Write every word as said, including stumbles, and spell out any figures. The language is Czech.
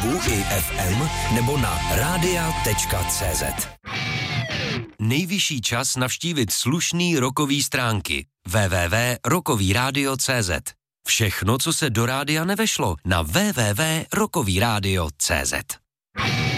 webu i ef em nebo na radia tečka cé zet. Nejvyšší čas navštívit slušný rockový stránky w w w tečka rockový rádio tečka cé zet. Všechno, co se do rádia nevešlo, na w w w tečka rockový rádio tečka cé zet.